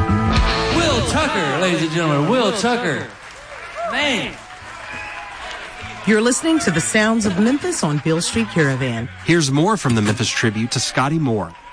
Will Tucker, ladies and gentlemen, Will Tucker. Man. You're listening to the sounds of Memphis on Beale Street Caravan. Here's more from the Memphis Tribute to Scotty Moore.